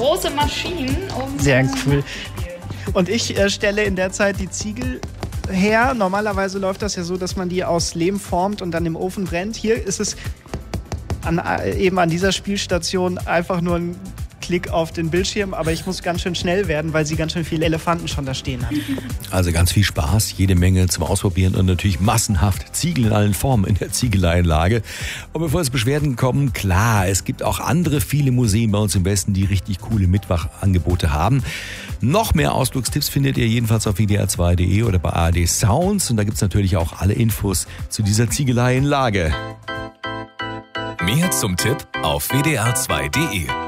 große Maschinen, um sehr cool. Und ich stelle in der Zeit die Ziegel her. Normalerweise läuft das ja so, dass man die aus Lehm formt und dann im Ofen brennt. Hier ist es eben an dieser Spielstation einfach nur ein Klick auf den Bildschirm, aber ich muss ganz schön schnell werden, weil sie ganz schön viele Elefanten schon da stehen hat. Also ganz viel Spaß, jede Menge zum Ausprobieren und natürlich massenhaft Ziegel in allen Formen in der Ziegeleianlage. Und bevor es Beschwerden kommen, klar, es gibt auch andere viele Museen bei uns im Westen, die richtig coole Mitmachangebote haben. Noch mehr Ausflugstipps findet ihr jedenfalls auf wdr2.de oder bei ARD Sounds und da gibt es natürlich auch alle Infos zu dieser Ziegeleianlage. Mehr zum Tipp auf wdr2.de.